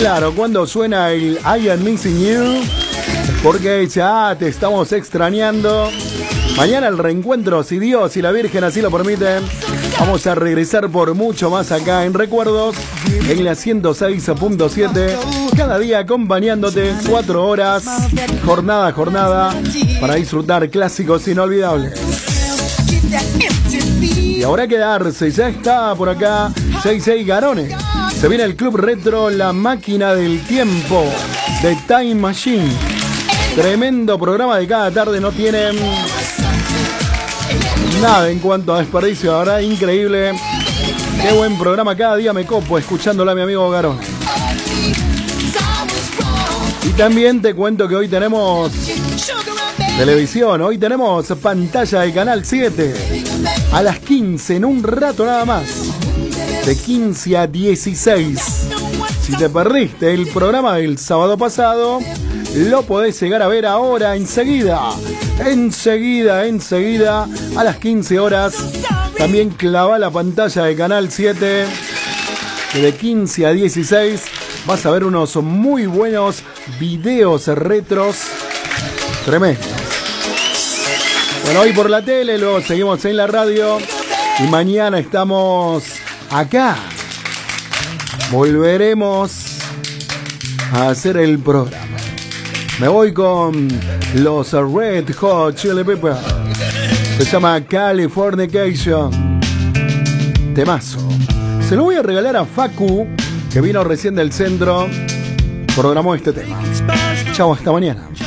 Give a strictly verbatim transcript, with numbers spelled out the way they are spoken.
Claro, cuando suena el I Am Missing You, porque ya te estamos extrañando. Mañana el reencuentro, si Dios y la Virgen así lo permiten. Vamos a regresar por mucho más acá en Recuerdos, en la ciento seis punto siete. Cada día acompañándote cuatro horas, jornada a jornada, para disfrutar clásicos inolvidables. Y ahora quedarse, ya está por acá seis seis Garones. Se viene el Club Retro, la máquina del tiempo, de Time Machine. Tremendo programa de cada tarde, no tienen nada en cuanto a desperdicio, la verdad, increíble. Qué buen programa, cada día me copo escuchándolo a mi amigo Garón. Y también te cuento que hoy tenemos televisión, hoy tenemos pantalla de Canal siete a las quince, en un rato nada más, de quince a dieciséis. Si te perdiste el programa del sábado pasado, lo podés llegar a ver ahora, enseguida, enseguida, enseguida, a las quince horas. También clava la pantalla de Canal siete, que de quince a dieciséis vas a ver unos muy buenos videos retros, tremendos. Bueno, hoy por la tele, luego seguimos en la radio y mañana estamos acá. Volveremos a hacer el programa. Me voy con los Red Hot Chili Peppers. Se llama Californication. Temazo. Se lo voy a regalar a Facu, que vino recién del centro. Programó este tema. Chau, hasta mañana.